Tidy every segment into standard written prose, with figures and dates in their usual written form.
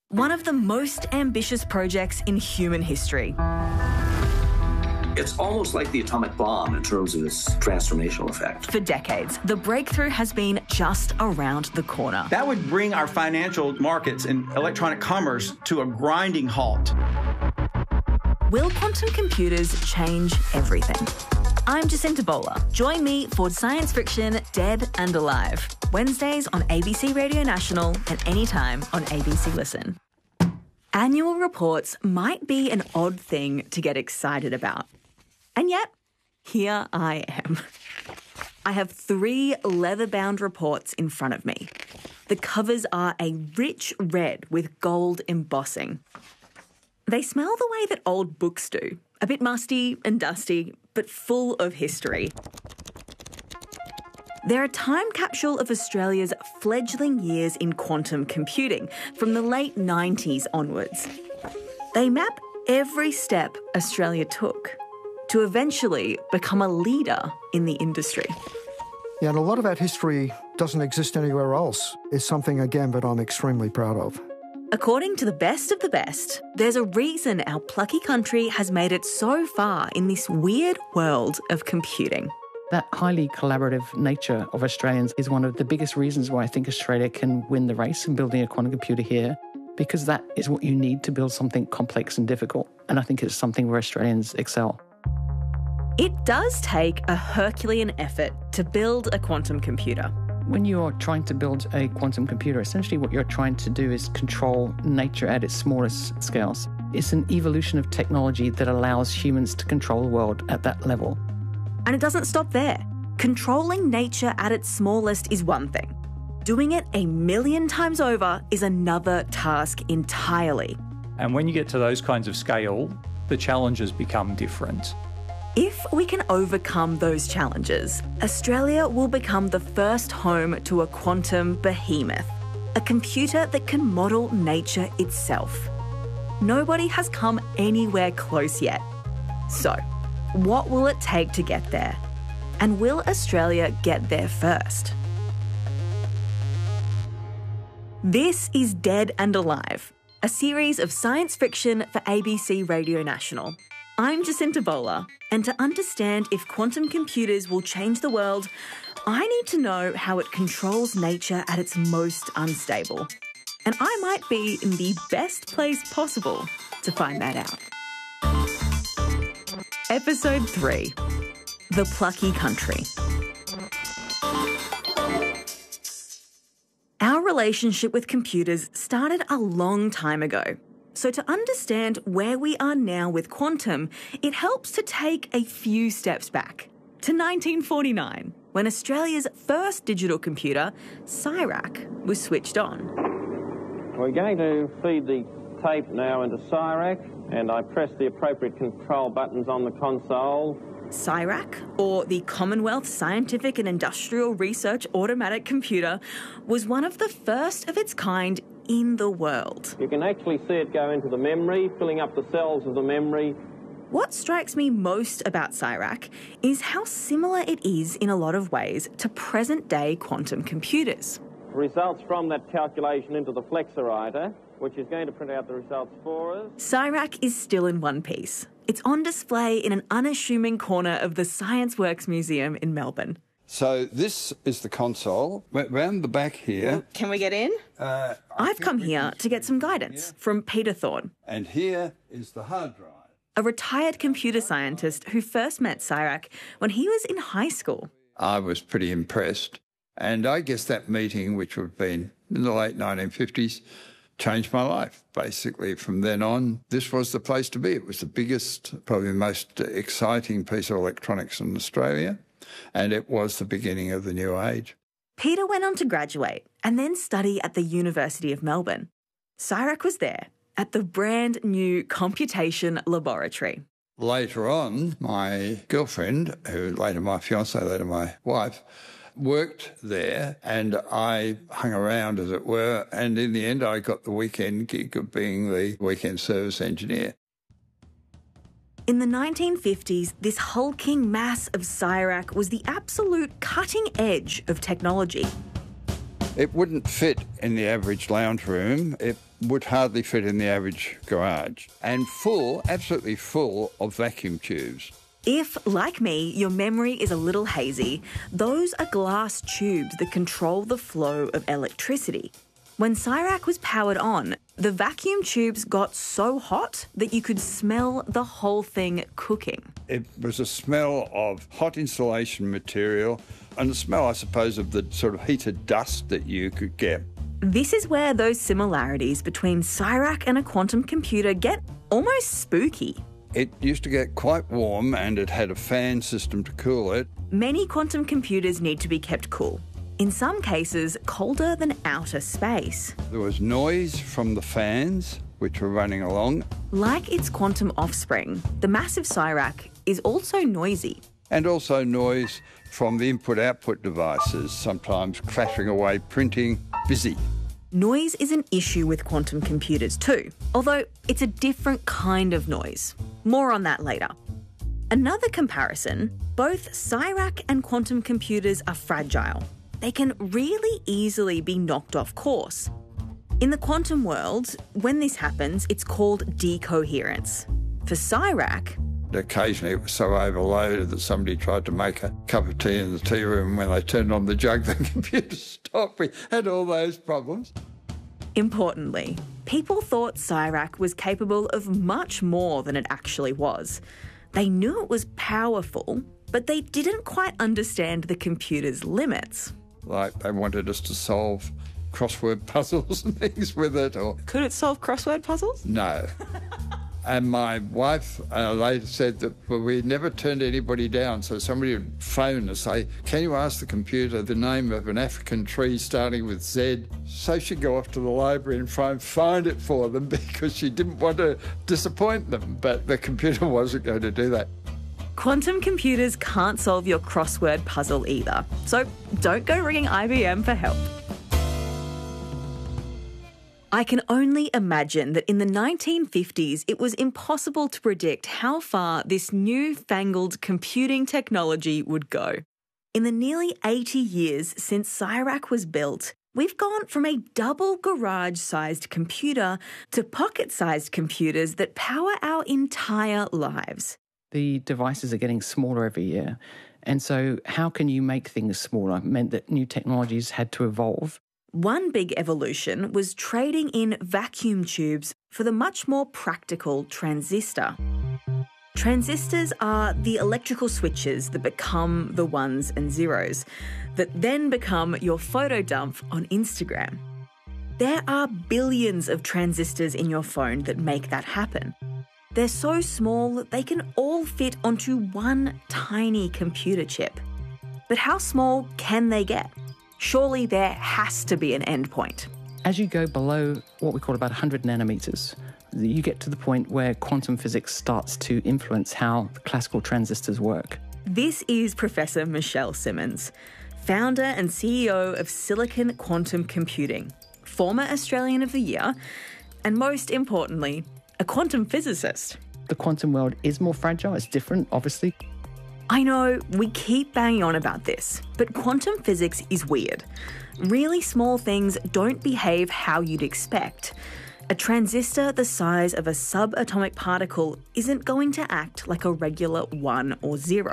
one of the most ambitious projects in human history. It's almost like the atomic bomb in terms of its transformational effect. For decades, the breakthrough has been just around the corner. That would bring our financial markets and electronic commerce to a grinding halt. Will quantum computers change everything? I'm Jacinta Bowler. Join me for science fiction Dead and Alive, Wednesdays on ABC Radio National and anytime on ABC Listen. Annual reports might be an odd thing to get excited about. And yet, here I am. I have 3 leather-bound reports in front of me. The covers are a rich red with gold embossing. They smell the way that old books do, a bit musty and dusty, but full of history. They're a time capsule of Australia's fledgling years in quantum computing from the late 90s onwards. They map every step Australia took to eventually become a leader in the industry. Yeah, and a lot of that history doesn't exist anywhere else. It's something, again, that I'm extremely proud of. According to the best of the best, there's a reason our plucky country has made it so far in this weird world of computing. That highly collaborative nature of Australians is one of the biggest reasons why I think Australia can win the race in building a quantum computer here, because that is what you need to build something complex and difficult. And I think it's something where Australians excel. It does take a Herculean effort to build a quantum computer. When you're trying to build a quantum computer, essentially what you're trying to do is control nature at its smallest scales. It's an evolution of technology that allows humans to control the world at that level. And it doesn't stop there. Controlling nature at its smallest is one thing. Doing it 1,000,000 times over is another task entirely. And when you get to those kinds of scale, the challenges become different. If we can overcome those challenges, Australia will become the first home to a quantum behemoth, a computer that can model nature itself. Nobody has come anywhere close yet. So, what will it take to get there? And will Australia get there first? This is Dead and Alive, a series of science fiction for ABC Radio National. I'm Jacinta Bowler, and to understand if quantum computers will change the world, I need to know how it controls nature at its most unstable. And I might be in the best place possible to find that out. Episode 3, The Plucky Country. Our relationship with computers started a long time ago. So to understand where we are now with quantum, it helps to take a few steps back to 1949, when Australia's first digital computer, CIRAC, was switched on. We're going to feed the tape now into CIRAC, and I press the appropriate control buttons on the console. CIRAC, or the Commonwealth Scientific and Industrial Research Automatic Computer, was one of the first of its kind in the world. You can actually see it go into the memory, filling up the cells of the memory. What strikes me most about CIRAC is how similar it is in a lot of ways to present-day quantum computers. Results from that calculation into the flexor writer, which is going to print out the results for us. CIRAC is still in one piece. It's on display in an unassuming corner of the Science Works Museum in Melbourne. So this is the console. Round the back here. Can we get in? I've come here to get some guidance from Peter Thorne. And here is the hard drive. A retired computer scientist who first met CIRAC when he was in high school. I was pretty impressed. And I guess that meeting, which would have been in the late 1950s, changed my life. Basically, from then on, this was the place to be. It was the biggest, probably the most exciting piece of electronics in Australia. And it was the beginning of the new age. Peter went on to graduate and then study at the University of Melbourne. CIRAC was there at the brand new Computation Laboratory. Later on, my girlfriend, who later my fiancée, later my wife, worked there, and I hung around, as it were, and in the end I got the weekend gig of being the weekend service engineer. In the 1950s, this hulking mass of CIRAC was the absolute cutting edge of technology. It wouldn't fit in the average lounge room. It would hardly fit in the average garage. And full, absolutely full of vacuum tubes. If, like me, your memory is a little hazy, those are glass tubes that control the flow of electricity. When CSIRAC was powered on, the vacuum tubes got so hot that you could smell the whole thing cooking. It was a smell of hot insulation material and the smell, I suppose, of the sort of heated dust that you could get. This is where those similarities between CSIRAC and a quantum computer get almost spooky. It used to get quite warm and it had a fan system to cool it. Many quantum computers need to be kept cool. In some cases, colder than outer space. There was noise from the fans, which were running along. Like its quantum offspring, the massive CSIRAC is also noisy. And also noise from the input-output devices, sometimes clattering away, printing, busy. Noise is an issue with quantum computers too, although it's a different kind of noise. More on that later. Another comparison, both CSIRAC and quantum computers are fragile. They can really easily be knocked off course. In the quantum world, when this happens, it's called decoherence. For CSIRAC, occasionally it was so overloaded that somebody tried to make a cup of tea in the tea room. When they turned on the jug, the computer stopped. We had all those problems. Importantly, people thought CSIRAC was capable of much more than it actually was. They knew it was powerful, but they didn't quite understand the computer's limits. Like they wanted us to solve crossword puzzles and things with it. Or could it solve crossword puzzles? No. And my wife later said that we never turned anybody down, so somebody would phone and say, can you ask the computer the name of an African tree starting with Z? So she'd go off to the library and try and find it for them because she didn't want to disappoint them, but the computer wasn't going to do that. Quantum computers can't solve your crossword puzzle either, so don't go ringing IBM for help. I can only imagine that in the 1950s, it was impossible to predict how far this newfangled computing technology would go. In the nearly 80 years since CSIRAC was built, we've gone from a double garage-sized computer to pocket-sized computers that power our entire lives. The devices are getting smaller every year. And so how can you make things smaller? It meant that new technologies had to evolve. One big evolution was trading in vacuum tubes for the much more practical transistor. Transistors are the electrical switches that become the ones and zeros, that then become your photo dump on Instagram. There are billions of transistors in your phone that make that happen. They're so small that they can all fit onto one tiny computer chip. But how small can they get? Surely there has to be an endpoint. As you go below what we call about 100 nanometers, you get to the point where quantum physics starts to influence how classical transistors work. This is Professor Michelle Simmons, founder and CEO of Silicon Quantum Computing, former Australian of the Year, and most importantly, a quantum physicist. The quantum world is more fragile. It's different, obviously. I know we keep banging on about this, but quantum physics is weird. Really small things don't behave how you'd expect. A transistor the size of a subatomic particle isn't going to act like a regular 1 or 0.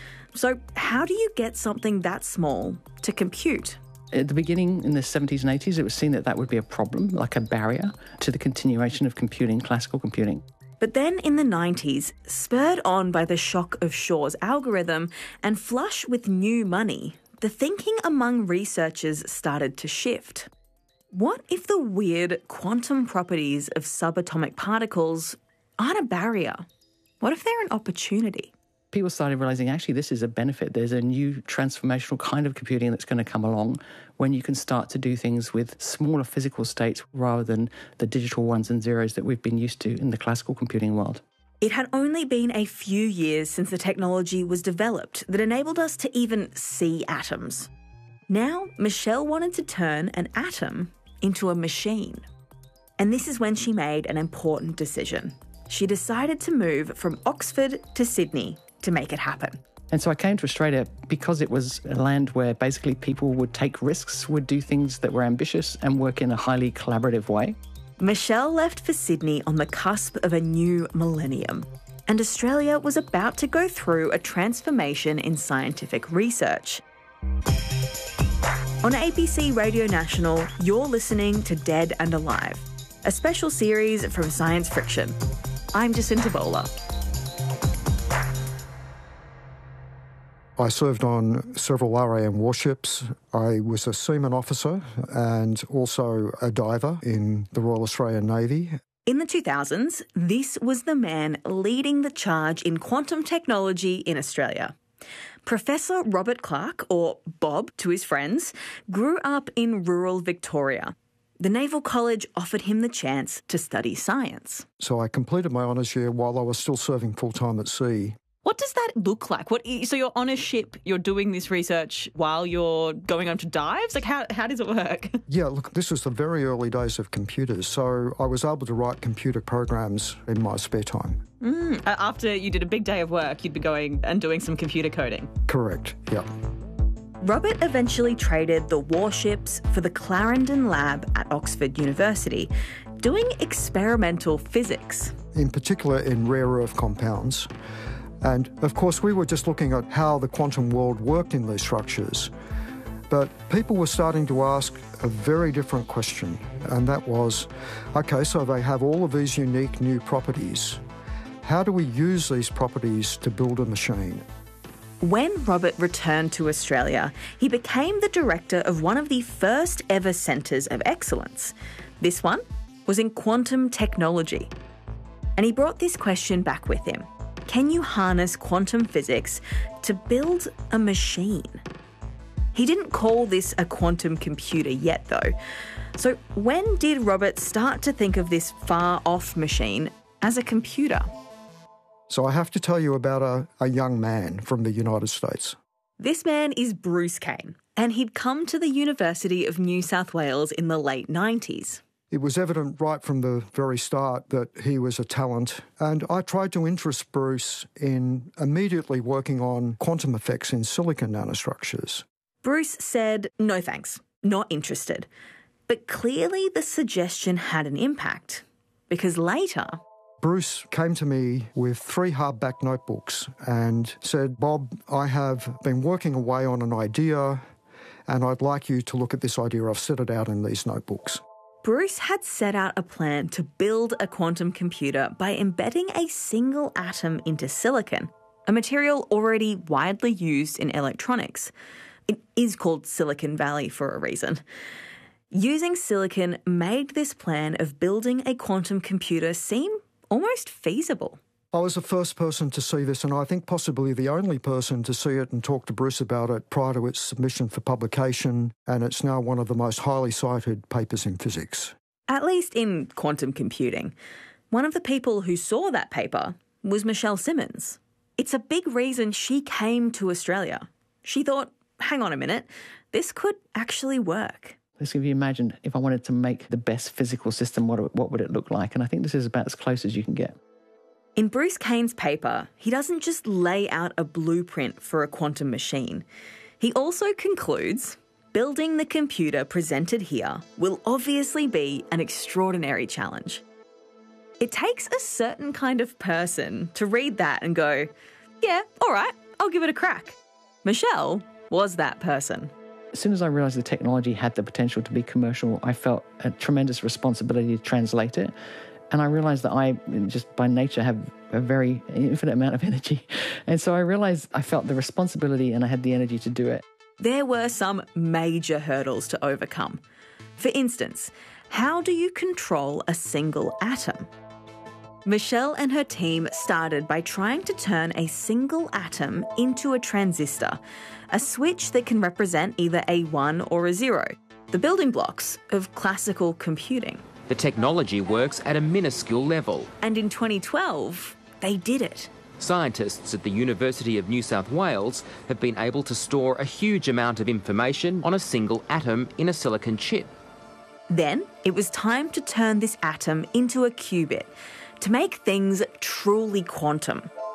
So how do you get something that small to compute? At the beginning, in the 70s and 80s, it was seen that that would be a problem, like a barrier to the continuation of computing, classical computing. But then in the 90s, spurred on by the shock of Shor's algorithm and flush with new money, the thinking among researchers started to shift. What if the weird quantum properties of subatomic particles aren't a barrier? What if they're an opportunity? People started realizing, actually, this is a benefit. There's a new transformational kind of computing that's going to come along when you can start to do things with smaller physical states rather than the digital ones and zeros that we've been used to in the classical computing world. It had only been a few years since the technology was developed that enabled us to even see atoms. Now, Michelle wanted to turn an atom into a machine. And this is when she made an important decision. She decided to move from Oxford to Sydney to make it happen. And so I came to Australia because it was a land where basically people would take risks, would do things that were ambitious and work in a highly collaborative way. Michelle left for Sydney on the cusp of a new millennium, and Australia was about to go through a transformation in scientific research. On ABC Radio National, you're listening to Dead and Alive, a special series from Science Friction. I'm Jacinta Bowler. I served on several RAM warships. I was a seaman officer and also a diver in the Royal Australian Navy. In the 2000s, this was the man leading the charge in quantum technology in Australia. Professor Robert Clark, or Bob to his friends, grew up in rural Victoria. The Naval College offered him the chance to study science. So I completed my honours year while I was still serving full-time at sea. What does that look like? So you're on a ship, you're doing this research while you're going on to dives? Like, how does it work? Yeah, look, this was the very early days of computers, so I was able to write computer programs in my spare time. After you did a big day of work, you'd be going and doing some computer coding? Correct, yeah. Robert eventually traded the warships for the Clarendon Lab at Oxford University, doing experimental physics. In particular in rare earth compounds. And, of course, we were just looking at how the quantum world worked in these structures. But people were starting to ask a very different question, and that was, OK, so they have all of these unique new properties. How do we use these properties to build a machine? When Robert returned to Australia, he became the director of one of the first ever centres of excellence. This one was in quantum technology. And he brought this question back with him. Can you harness quantum physics to build a machine? He didn't call this a quantum computer yet, though. So when did Robert start to think of this far-off machine as a computer? So I have to tell you about a young man from the United States. This man is Bruce Kane, and he'd come to the University of New South Wales in the late 90s. It was evident right from the very start that he was a talent, and I tried to interest Bruce in immediately working on quantum effects in silicon nanostructures. Bruce said, no thanks, not interested. But clearly the suggestion had an impact, because later... Bruce came to me with 3 hardback notebooks and said, Bob, I have been working away on an idea, and I'd like you to look at this idea. I've set it out in these notebooks. Bruce had set out a plan to build a quantum computer by embedding a single atom into silicon, a material already widely used in electronics. It is called Silicon Valley for a reason. Using silicon made this plan of building a quantum computer seem almost feasible. I was the first person to see this, and I think possibly the only person to see it and talk to Bruce about it prior to its submission for publication, and it's now one of the most highly cited papers in physics. At least in quantum computing. One of the people who saw that paper was Michelle Simmons. It's a big reason she came to Australia. She thought, hang on a minute, this could actually work. Let's give you imagine if I wanted to make the best physical system, what would it look like? And I think this is about as close as you can get. In Bruce Kane's paper, he doesn't just lay out a blueprint for a quantum machine. He also concludes, building the computer presented here will obviously be an extraordinary challenge. It takes a certain kind of person to read that and go, yeah, all right, I'll give it a crack. Michelle was that person. As soon as I realised the technology had the potential to be commercial, I felt a tremendous responsibility to translate it. And I realised that I, just by nature, have a very infinite amount of energy. And so I realised I felt the responsibility and I had the energy to do it. There were some major hurdles to overcome. For instance, how do you control a single atom? Michelle and her team started by trying to turn a single atom into a transistor, a switch that can represent either a 1 or a 0, the building blocks of classical computing. The technology works at a minuscule level. And in 2012, they did it. Scientists at the University of New South Wales have been able to store a huge amount of information on a single atom in a silicon chip. Then it was time to turn this atom into a qubit, to make things truly quantum.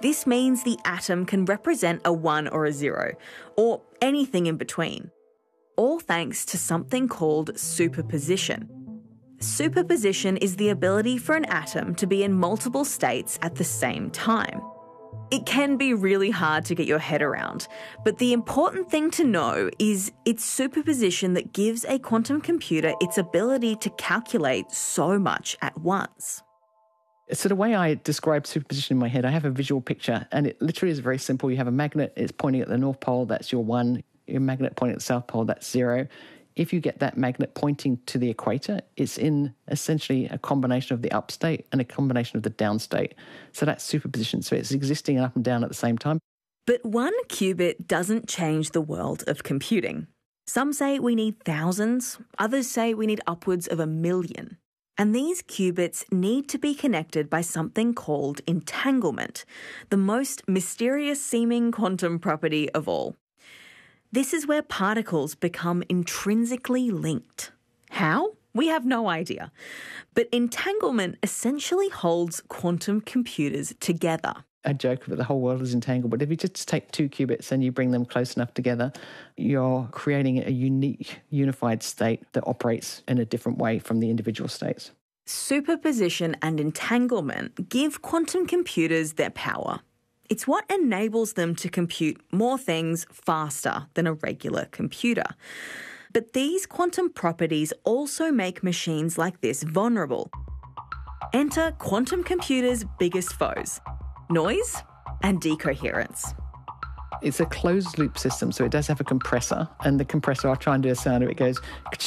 This means the atom can represent a 1 or a 0, or anything in between. All thanks to something called superposition. Superposition is the ability for an atom to be in multiple states at the same time. It can be really hard to get your head around, but the important thing to know is it's superposition that gives a quantum computer its ability to calculate so much at once. So the way I describe superposition in my head, I have a visual picture, and it literally is very simple. You have a magnet, it's pointing at the North Pole, that's your 1. Your magnet pointing at the South Pole, that's 0. If you get that magnet pointing to the equator, it's in essentially a combination of the up state and a combination of the down state. So that's superposition. So it's existing up and down at the same time. But one qubit doesn't change the world of computing. Some say we need thousands, others say we need upwards of 1 million. And these qubits need to be connected by something called entanglement, the most mysterious-seeming quantum property of all. This is where particles become intrinsically linked. How? We have no idea. But entanglement essentially holds quantum computers together. I joke that the whole world is entangled, but if you just take 2 qubits and you bring them close enough together, you're creating a unique, unified state that operates in a different way from the individual states. Superposition and entanglement give quantum computers their power. It's what enables them to compute more things faster than a regular computer. But these quantum properties also make machines like this vulnerable. Enter quantum computers' biggest foes: noise and decoherence. It's a closed-loop system, so it does have a compressor, and the compressor, I'll try and do a sound of it, goes...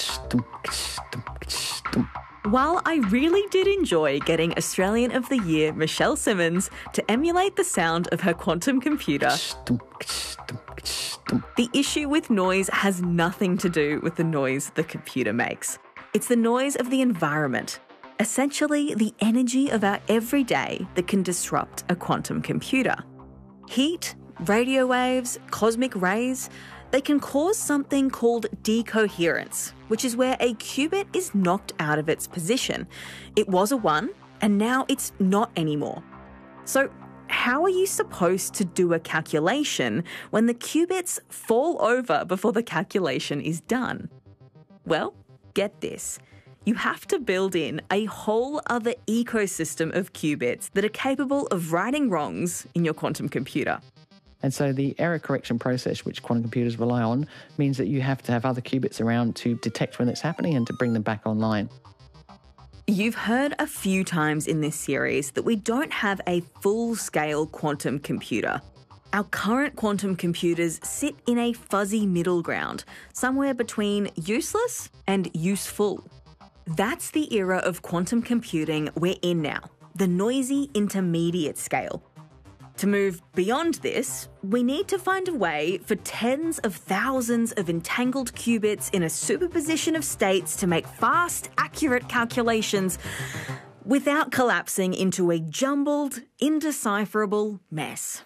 While I really did enjoy getting Australian of the Year Michelle Simmons to emulate the sound of her quantum computer, the issue with noise has nothing to do with the noise the computer makes. It's the noise of the environment, essentially the energy of our everyday that can disrupt a quantum computer. Heat, radio waves, cosmic rays, they can cause something called decoherence, which is where a qubit is knocked out of its position. It was a 1, and now it's not anymore. So how are you supposed to do a calculation when the qubits fall over before the calculation is done? Well, get this. You have to build in a whole other ecosystem of qubits that are capable of righting wrongs in your quantum computer. And so the error correction process, which quantum computers rely on, means that you have to have other qubits around to detect when it's happening and to bring them back online. You've heard a few times in this series that we don't have a full-scale quantum computer. Our current quantum computers sit in a fuzzy middle ground, somewhere between useless and useful. That's the era of quantum computing we're in now, the noisy intermediate scale. To move beyond this, we need to find a way for tens of thousands of entangled qubits in a superposition of states to make fast, accurate calculations without collapsing into a jumbled, indecipherable mess.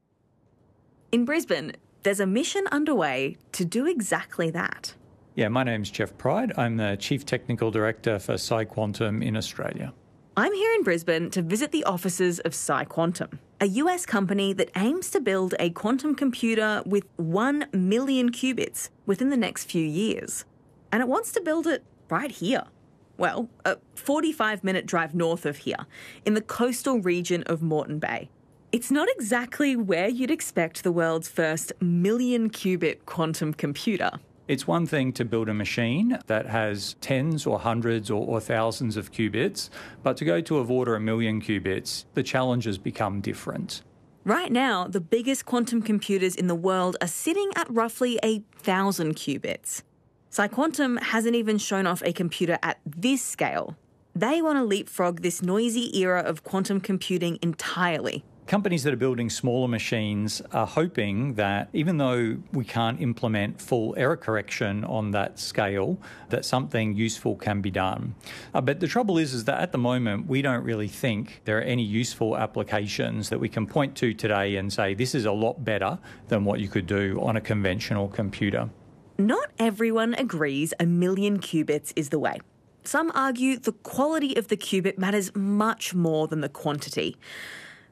In Brisbane, there's a mission underway to do exactly that. Yeah, my name's Jeff Pride. I'm the Chief Technical Director for PsiQuantum in Australia. I'm here in Brisbane to visit the offices of PsiQuantum, a US company that aims to build a quantum computer with 1 million qubits within the next few years. And it wants to build it right here. Well, a 45-minute drive north of here, in the coastal region of Moreton Bay. It's not exactly where you'd expect the world's first million-qubit quantum computer. It's one thing to build a machine that has tens or hundreds or thousands of qubits, but to go to of order 1 million qubits, the challenges become different. Right now, the biggest quantum computers in the world are sitting at roughly 1,000 qubits. PsiQuantum hasn't even shown off a computer at this scale. They want to leapfrog this noisy era of quantum computing entirely. Companies that are building smaller machines are hoping that even though we can't implement full error correction on that scale, that something useful can be done. But the trouble is that at the moment, we don't really think there are any useful applications that we can point to today and say, this is a lot better than what you could do on a conventional computer. Not everyone agrees 1 million qubits is the way. Some argue the quality of the qubit matters much more than the quantity.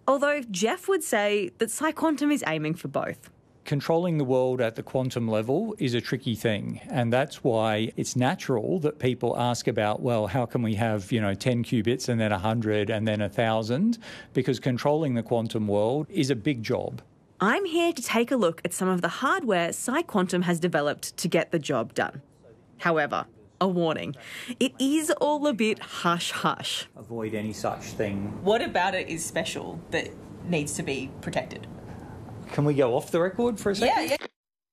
Although Jeff would say that PsiQuantum is aiming for both. Controlling the world at the quantum level is a tricky thing, and that's why it's natural that people ask about, well, how can we have, 10 qubits and then 100 and then 1,000? Because controlling the quantum world is a big job. I'm here to take a look at some of the hardware PsiQuantum has developed to get the job done. However, a warning, it is all a bit hush-hush. Avoid any such thing. What about it is special that needs to be protected? Can we go off the record for a second? Yeah.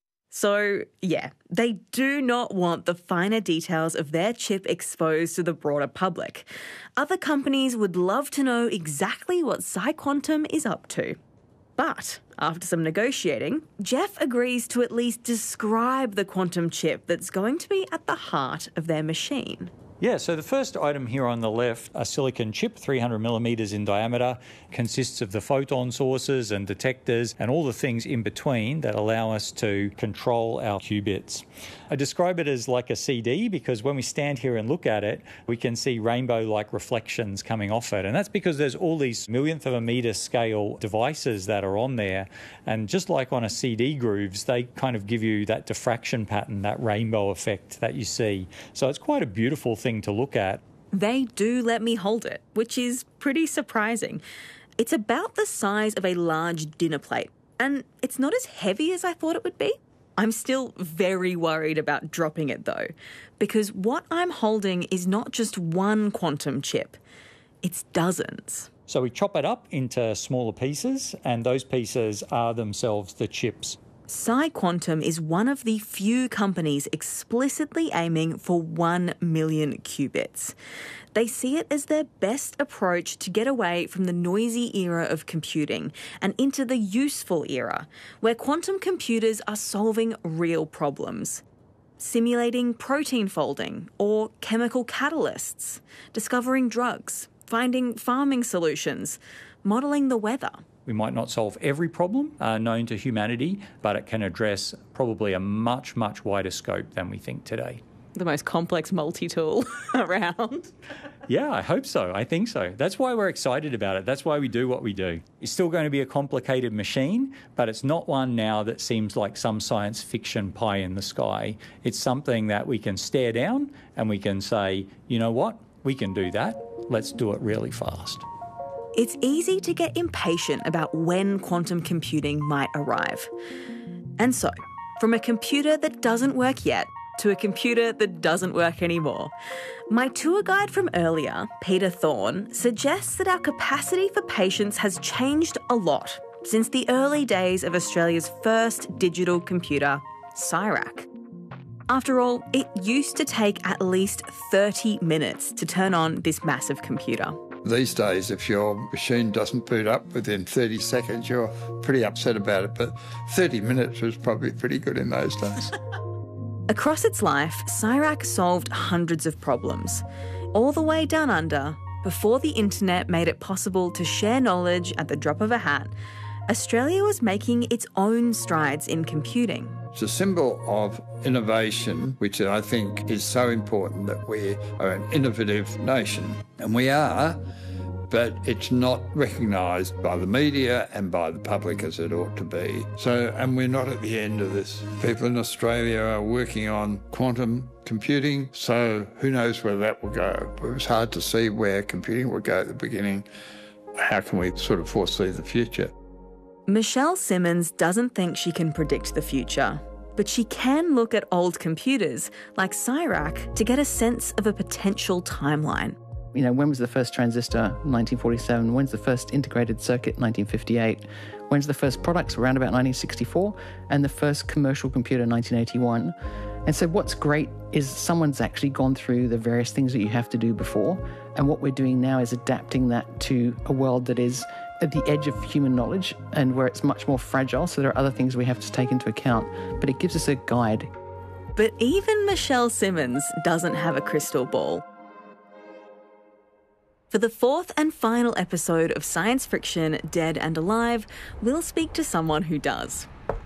So, they do not want the finer details of their chip exposed to the broader public. Other companies would love to know exactly what PsiQuantum is up to. But after some negotiating, Jeff agrees to at least describe the quantum chip that's going to be at the heart of their machine. Yeah, so the first item here on the left, a silicon chip, 300 millimetres in diameter, consists of the photon sources and detectors and all the things in between that allow us to control our qubits. I describe it as like a CD because when we stand here and look at it, we can see rainbow-like reflections coming off it. And that's because there's all these millionth of a metre scale devices that are on there. And just like on a CD grooves, they kind of give you that diffraction pattern, that rainbow effect that you see. So it's quite a beautiful thing to look at. They do let me hold it, which is pretty surprising. It's about the size of a large dinner plate, and it's not as heavy as I thought it would be. I'm still very worried about dropping it though, because what I'm holding is not just one quantum chip, it's dozens. So we chop it up into smaller pieces, and those pieces are themselves the chips. PsiQuantum is one of the few companies explicitly aiming for 1 million qubits. They see it as their best approach to get away from the noisy era of computing and into the useful era, where quantum computers are solving real problems. Simulating protein folding or chemical catalysts, discovering drugs, finding farming solutions, modelling the weather. We might not solve every problem known to humanity, but it can address probably a much, much wider scope than we think today. The most complex multi-tool around. Yeah, I hope so. I think so. That's why we're excited about it. That's why we do what we do. It's still going to be a complicated machine, but it's not one now that seems like some science fiction pie in the sky. It's something that we can stare down and we can say, you know what? We can do that. Let's do it really fast. It's easy to get impatient about when quantum computing might arrive. And so, from a computer that doesn't work yet to a computer that doesn't work anymore, my tour guide from earlier, Peter Thorne, suggests that our capacity for patience has changed a lot since the early days of Australia's first digital computer, CSIRAC. After all, it used to take at least 30 minutes to turn on this massive computer. These days, if your machine doesn't boot up within 30 seconds, you're pretty upset about it. But 30 minutes was probably pretty good in those days. Across its life, CSIRAC solved hundreds of problems, all the way down under, before the internet made it possible to share knowledge at the drop of a hat. Australia was making its own strides in computing. It's a symbol of innovation, which I think is so important, that we are an innovative nation. And we are, but it's not recognised by the media and by the public as it ought to be. So, and we're not at the end of this. People in Australia are working on quantum computing, so who knows where that will go. It was hard to see where computing would go at the beginning. How can we sort of foresee the future? Michelle Simmons doesn't think she can predict the future, but she can look at old computers like CSIRAC to get a sense of a potential timeline. You know, when was the first transistor? 1947. When's the first integrated circuit? 1958. When's the first products? Around about 1964. And the first commercial computer, 1981. And so what's great is someone's actually gone through the various things that you have to do before. And what we're doing now is adapting that to a world that is at the edge of human knowledge and where it's much more fragile. So there are other things we have to take into account, but it gives us a guide. But even Michelle Simmons doesn't have a crystal ball. For the fourth and final episode of Science Friction, Dead and Alive, we'll speak to someone who does.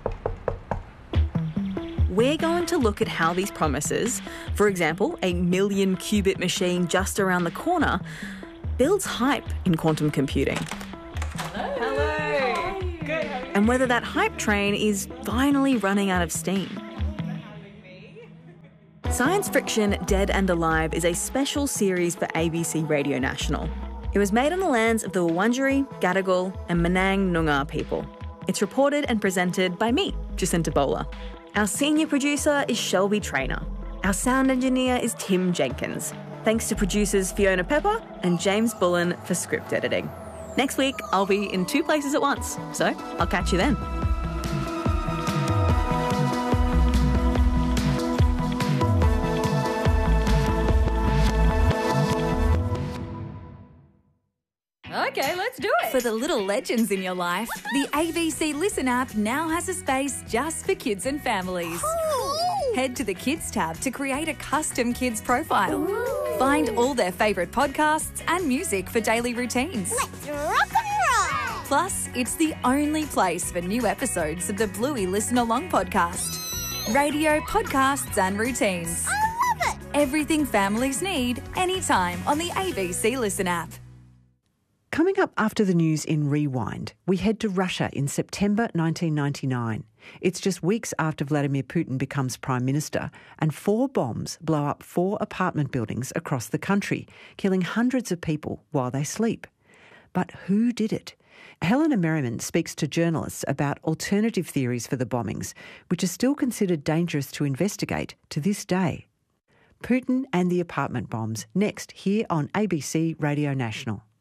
We're going to look at how these promises, for example, a 1 million qubit machine just around the corner, builds hype in quantum computing. and whether that hype train is finally running out of steam. Science Friction Dead and Alive is a special series for ABC Radio National. It was made on the lands of the Wurundjeri, Gadigal and Menang Noongar people. It's reported and presented by me, Jacinta Bowler. Our senior producer is Shelby Traynor. Our sound engineer is Tim Jenkins. Thanks to producers Fiona Pepper and James Bullen for script editing. Next week, I'll be in 2 places at once, so I'll catch you then. Okay, let's do it. For the little legends in your life, the ABC Listen app now has a space just for kids and families. Cool. Head to the Kids tab to create a custom kids profile. Ooh. Find all their favourite podcasts and music for daily routines. Let's rock and roll. Plus, it's the only place for new episodes of the Bluey Listen Along podcast. Radio, podcasts and routines. I love it. Everything families need, anytime on the ABC Listen app. Coming up after the news in Rewind, we head to Russia in September 1999. It's just weeks after Vladimir Putin becomes Prime Minister, and 4 bombs blow up 4 apartment buildings across the country, killing hundreds of people while they sleep. But who did it? Helena Merriman speaks to journalists about alternative theories for the bombings, which are still considered dangerous to investigate to this day. Putin and the apartment bombs, next here on ABC Radio National.